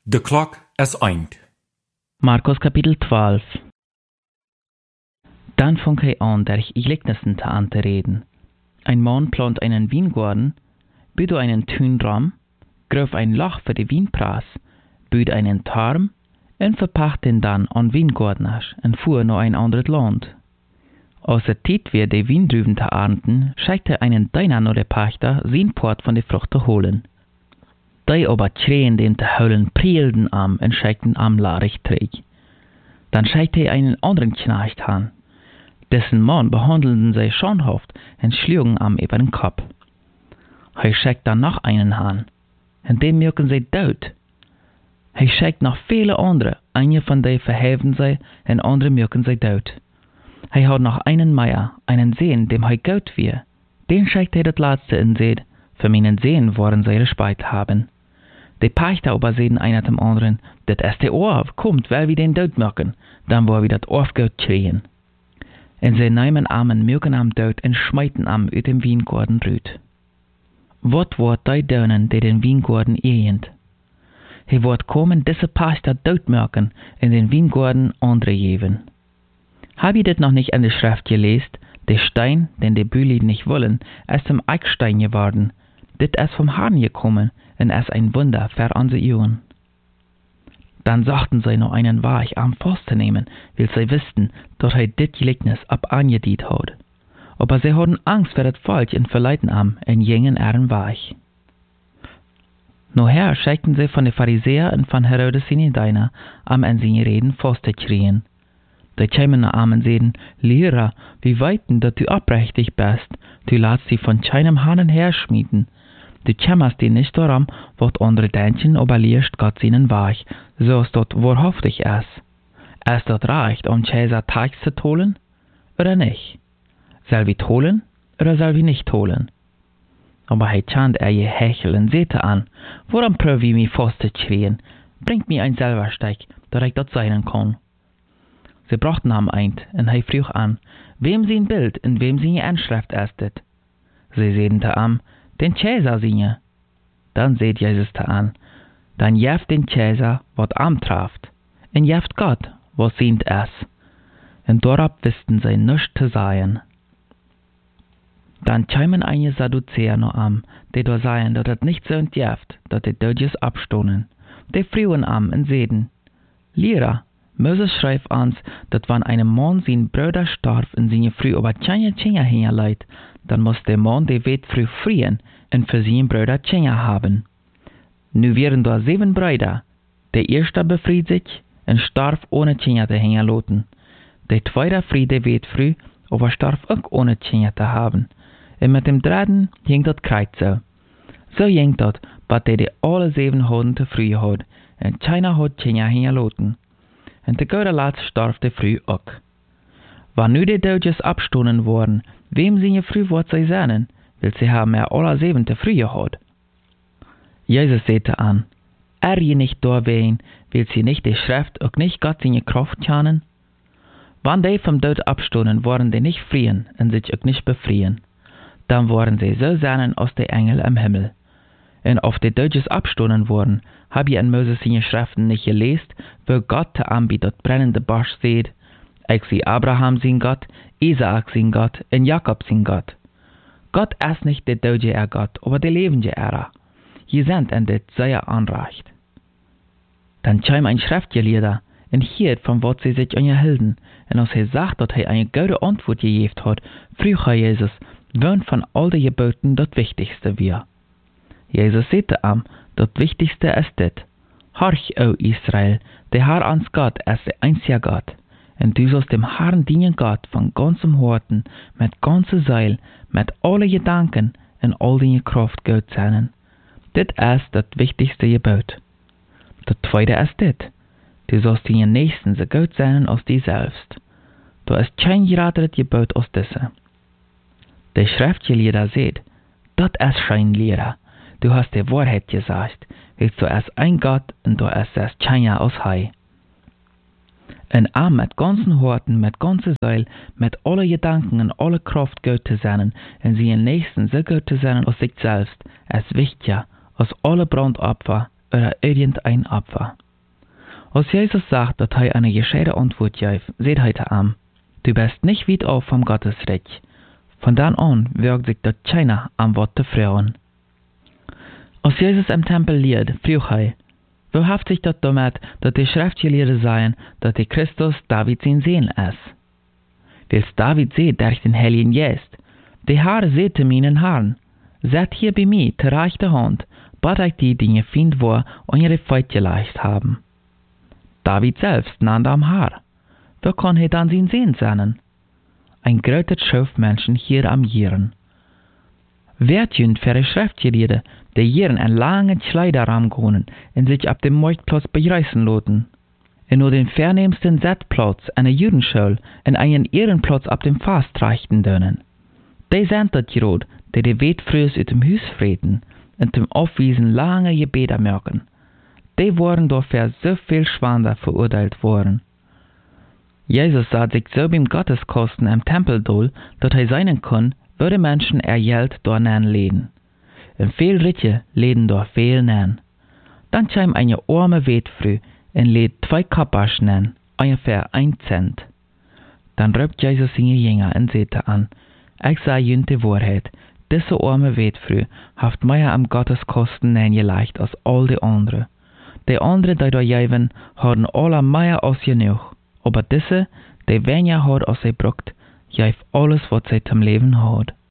De klok is eind. Markus Kapitel 12. Dann fing er an, durch Gleichnissen an zu reden. Ein Mann plant einen Weingarten, baut einen Tünraum, gräbt ein Loch für die Weinpress, baut einen Turm und verpachtet ihn dann an Weingärtners und fuhr nach ein anderes Land. Als er Zeit wird, die Weindrüben zu ernten, schickt er einen Diener nach der Pächter, sein Port von der Frucht zu holen. Die aber schreien den zu holen, prielden am und schickten am laarig träg. Dann schickte er einen anderen Knecht an. Dessen Mann behandelten sie schandhaft und schlugen am über den Kopf. Er schickt dann noch einen an, und dem mögen sie tot. Er schickt noch viele andere, einige von denen verheven sie, und andere mögen sie tot. Er hat noch einen Meier, einen Sehen, dem er gut wir. Den schickt er das Letzte in Seed, für meinen Sehen wollen sie Respekt haben. Die Pächter aber sehen einer dem anderen, das ist der Orf, kommt, weil wir den tot machen, dann wollen wir das Orf gut schreien. Und sie nehmen am mögen am tot und schmeiten am ut dem Weingarten rüt. Wat wird die dönen, die den Weingarten ehend? He wird kommen, diese Pächter tot machen, in den Weingarten andere geben. Hab ihr das noch nicht in der Schrift gelesen? Der Stein, den die Bühli nicht wollen, ist zum Eckstein geworden. Das ist vom Herrn gekommen und ist ein Wunder für unsere Augen. Dann sagten sie noch einen Weich am festzunehmen, weil sie wussten, dass er das Gleichnis ab angedient hat. Aber sie hatten Angst für das Volk und verleiten am und gingen ihren Weich. Nachher schickten sie von den Pharisäern und von Herodes seine Diener am in seine Reden festzukriegen. Die kämen nach am und sagten, Lehrer, wir weiten, dass du aufrichtig bist, du lässt sie von keinem Hahn her schmieden. Du kämmerst dir nicht darum, was andere denken, aber lehrst Gott seinen Weg, so es dort wahrhaftig ist. Ist dort recht, Cäsar Tags zu holen, oder nicht? Soll wir holen, oder soll wir nicht holen? Aber er chant je Hechel und sagte an, warum prüfe ich mich festzuschreien? Bringt mir ein Silbersteig, dass ich dort sein kann. Sie brachten ihm ein, und er frug an, wem sein Bild und wem seine Anschrift ist das? Sie sagten zu ihm, den Cäsar seine. Dann seht Jesus an, dann jeft den Cäsar, was am traft, und jeft Gott, was sehnt es. Und darauf wussten sie nichts zu sagen. Dann kämen einige Sadduzäer noch am, die da seien, dass es nicht so entjeft, dass die Dödjes abstohnen. Die frühen am und sehten, Lehrer, Moses schreibt uns, dass wenn einem Mann sein Bruder starb und seine Frau aber keine Kinder hinterlässt, dann muss der Mann die Welt früh frieren und für seinen Bruder Kinder haben. Nu wären da 7 Brüder. Der erste befried sich und starb ohne Kinder zu hinterlassen. Der zweite fried die Welt früh, aber starb auch ohne Kinder zu haben. Und mit dem dritten ging das Kreuz so. So ging das, bis die alle 7 Hoden zu früh hat, und keiner hat Kinder hinterlassen. Und der gute Latz starb der früh auch. Wann nu die Dödjes abstohnen worden, wem sie früh wird sie sehnen, weil sie haben ja alle 7 zu früh gehabt. Jesus sagte an, je nicht da wehen, will sie nicht die Schrift auch nicht Gott seine Kraft kennen? Wann die vom Tod abstohnen, wollen die nicht frieren und sich auch nicht befrieren. Dann wollen sie so sehnen als die Engel im Himmel. Und auf die Dödjes abstohnen worden, hab ich in Moses seine Schriften nicht gelesen, wo Gott te Ambi dort brennende Bosch seht, ich sie Abraham sein Gott, Isaak sein Gott und Jakob sein Gott. Gott ist nicht der Dödje Gott, aber der lebende Je sind in das sehr anreicht. Dann kam ein Schriftgelehrter und hielt, von was sie sich unterhielten, und als er sagt, dass er eine gute Antwort gegeben hat, frug er Jesus, wann von all den Geboten das Wichtigste wir. Jesus sagte ihm, das Wichtigste ist das: Horch, o Israel, der Herr ans Gott ist der einzige Gott. Und du sollst dem Herrn dienen Gott von ganzem Herzen, mit ganzer Seele, mit allen Gedanken und all deiner Kraft Gott sein. Das ist das wichtigste Gebot. Das zweite ist das: Du sollst deinen Nächsten so gut sein als dich selbst. Da ist kein gerateres Gebot als diese. Der Schriftgelehrte sagt, das ist kein Lehrer. Du hast die Wahrheit gesagt, weil du ist ein Gott und du ist es keiner als Hei. Und mit ganzen Herzen, mit ganzer Seele, mit allen Gedanken und aller Kraft Gott zu sein und seinen Nächsten so gut zu sein als sich selbst, ist wichtiger als alle Brandopfer oder irgendein Opfer. Als Jesus sagt, dass er eine gescheite Antwort gibt, seht heute an, du bist nicht weit auf vom Gottesreich. Von dann an wirkt sich dort keiner am Wort der Frauen. Als Jesus im Tempel lehrt, frug er, wo haft sich das damit, dass die Schriftgelehrten sagen, dass der Christus David sein Sohn ist? Wils David seht durch den Heiligen Geist, der Herr sagte meinen Herrn, seid hier bei mir zur rechten Hand, bat ich die Dinge find war und ihre Feut geleicht haben. David selbst nannte am Herr. Wo kann er dann sein Sohn sein? Ein großer Schöpfmenschen hier am Jieren. Wer tun für die Schriftgelehrten, die Jieren einen langen Kleiderraum gehen und sich auf dem Marktplatz bereisen lassen? Und nur den vornehmsten Sitzplatz an der Judenschule und einen Ehrenplatz auf dem Fast reichten dürfen. Die sind das Jod, die die Welt früher aus dem Haus frieden und zum Aufwiesen lange Gebete merken. Die waren dafür so viel schwander verurteilt worden. Jesus sah sich so beim Gotteskosten im Tempel doll, dass er sein kann, würde Menschen Geld dort leden. Und viel Ritche leden dort viel nennen. Dann kam eine arme Wetfrau und lädt 2 Kappas nennen, ungefähr 1 Cent. Dann rübt Jesus seine Jünger und sagte an, ich sage ihnen die Wahrheit, diese arme Wetfrau haft mehr am Gotteskosten geleicht als all die anderen. Die anderen, die da geben, haben alle mehr als genug. Aber diese, die weniger hat als sie braucht, gibt alles, was sie zum Leben hat.